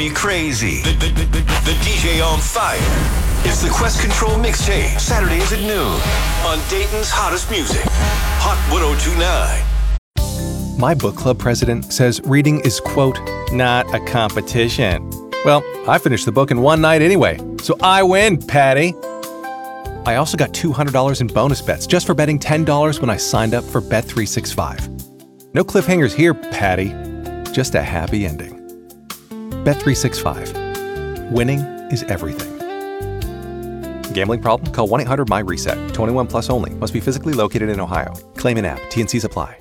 Crazy. The DJ on fire. It's the Quest Control Mixtape. Saturdays at noon on Dayton's hottest music. Hot 102.9. My book club president says reading is, quote, not a competition. Well, I finished the book in one night anyway, so I win, Patty. I also got $200 in bonus bets just for betting $10 when I signed up for Bet365. No cliffhangers here, Patty. Just a happy ending. Bet365. Winning is everything. Gambling problem? Call 1-800-MY-RESET. 21 plus only. Must be physically located in Ohio. Claim in app. T&Cs apply.